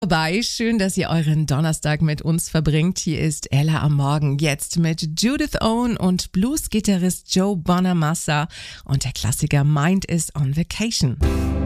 Vorbei. Schön, dass ihr euren Donnerstag mit uns verbringt. Hier ist Ella am Morgen. Jetzt mit Judith Owen und Blues-Gitarrist Joe Bonamassa und der Klassiker Mind is on Vacation.